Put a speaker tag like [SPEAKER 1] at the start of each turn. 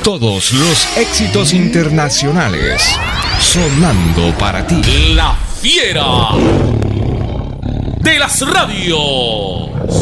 [SPEAKER 1] Todos los éxitos internacionales sonando para ti.
[SPEAKER 2] La fiera de las radios.